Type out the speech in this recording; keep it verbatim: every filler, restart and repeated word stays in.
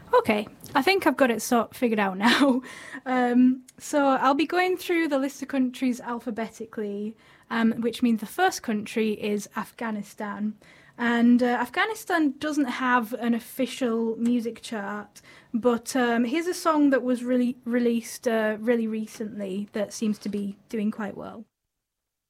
Okay, I think I've got it sort figured out now. Um, so I'll be going through the list of countries alphabetically, um, which means the first country is Afghanistan. And uh, Afghanistan doesn't have an official music chart, but um, here's a song that was really released uh, really recently that seems to be doing quite well.